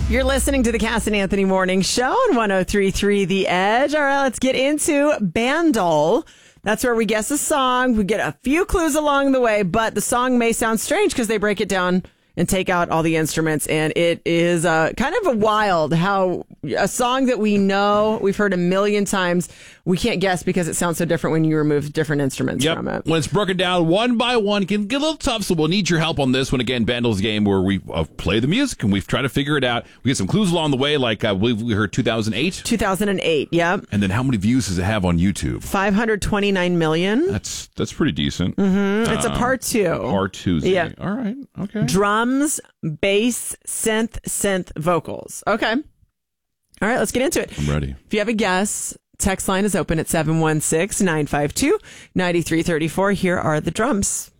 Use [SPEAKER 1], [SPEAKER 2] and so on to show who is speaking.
[SPEAKER 1] You're listening to the Cass and Anthony Morning Show on 103.3 The Edge. All right, let's get into Bandol. That's where we guess a song. We get a few clues along the way, but the song may sound strange because they break it down and take out all the instruments. And it is kind of a wild how a song that we know, we've heard a million times, we can't guess because it sounds so different when you remove different instruments from it.
[SPEAKER 2] When it's broken down one by one, it can get a little tough, so we'll need your help on this one. Again, Bandol's game where we play the music and we've tried to figure it out. We get some clues along the way, like we heard 2008.
[SPEAKER 1] 2008, yep.
[SPEAKER 2] And then how many views does it have on YouTube?
[SPEAKER 1] 529 million.
[SPEAKER 2] That's pretty decent.
[SPEAKER 1] Mm-hmm. It's a part two.
[SPEAKER 2] Part two.
[SPEAKER 1] Yeah.
[SPEAKER 2] All right. Okay.
[SPEAKER 1] Drums, bass, synth, vocals. Okay. All right, let's get into it.
[SPEAKER 2] I'm ready.
[SPEAKER 1] If you have a guess, text line is open at 716-952-9334. Here are the drums.